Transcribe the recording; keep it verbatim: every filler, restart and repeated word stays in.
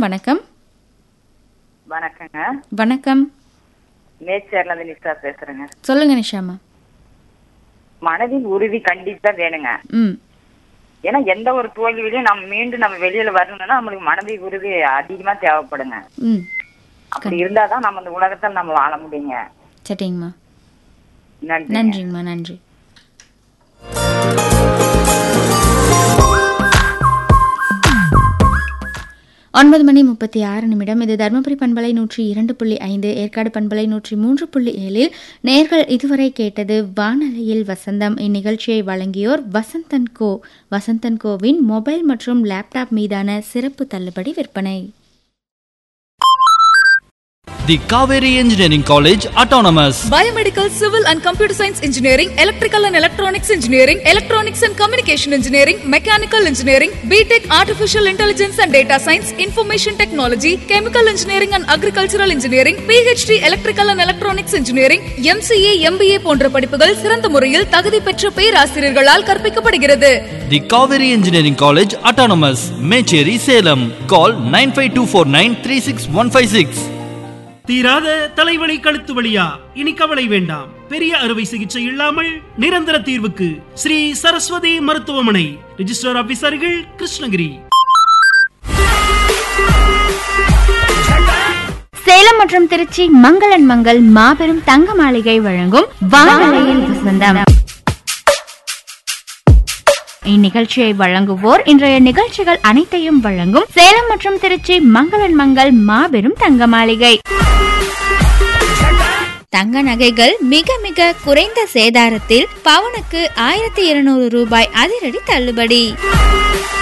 வணக்கம். வணக்கங்க. வணக்கம். நேச்சர்ல இருந்து நிஷா பேசுறேங்க. சொல்லுங்க நிஷாமா. மனதின் உறுதி கண்டிப்பா வேணுங்க. ம். ஏன்னா எந்த ஒரு தோல்வியிலையும் நம்ம மீண்டும் நம்ம வெளியில வரணும்னா நம்மளுக்கு மனதின் உறுதி அதிகமா தேவைப்படுங்க. ம். அப்படி இருந்தாதான் நம்ம இந்த உலகத்தில் நம்ம வாழ முடியுங்க. சரிங்கம்மா. நன்றி. நன்றிங்கம்மா. நன்றி. ஒன்பது மணி முப்பத்தி ஆறு நிமிடம். இது தருமபுரி பண்பலை நூற்றி இரண்டு புள்ளி ஐந்து, ஏற்காடு பண்பலை நூற்றி மூன்று புள்ளி ஏழில் நேர்கள் இதுவரை கேட்டது வானலையில் வசந்தம். இந்நிகழ்ச்சியை வழங்கியோர் வசந்தன் கோ. வசந்தன் கோவின் மொபைல் மற்றும் லேப்டாப் மீதான சிறப்பு தள்ளுபடி விற்பனை. The Kaveri Engineering College Autonomous. Biomedical, Civil and Computer Science Engineering, Electrical and Electronics Engineering, Electronics and Communication Engineering, Mechanical Engineering, B Tech Artificial Intelligence and Data Science, Information Technology, Chemical Engineering and Agricultural Engineering, P H D Electrical and Electronics Engineering, M C A, M B A போன்ற படிப்புகள் சிறந்த முறையில் தகுதி பெற்ற பேராசிரியர்களால் கற்பிக்கப்படுகிறது. The Kaveri Engineering College Autonomous, Mecheri, Salem. Call nine five two four nine three six one five six. தீராத தலைவலி கழுத்து வலியா? இனி கவலை வேண்டாம். பெரிய அறுவை சிகிச்சை இல்லாமல் நிரந்தர தீர்வுக்கு ஸ்ரீ சரஸ்வதி மருத்துவமனை. ரிஜிஸ்டர் ஆபீசர்கள் கிருஷ்ணகிரி. சேலம் மற்றும் திருச்சி மங்களன் மங்கள் மாபெரும் தங்க மாளிகை வழங்கும் வானலையில் வசந்தம். இந்நிகழ்ச்சியை வழங்குவோர் இன்றைய நிகழ்ச்சிகள் அனைத்தையும் வழங்கும் சேலம் மற்றும் திருச்சி மங்களன் மங்கள் மாபெரும் தங்க மாளிகை. தங்க நகைகள் மிக மிக குறைந்த சேதாரத்தில் பவுனுக்கு ஆயிரத்தி இருநூறு ரூபாய் அதிரடி தள்ளுபடி.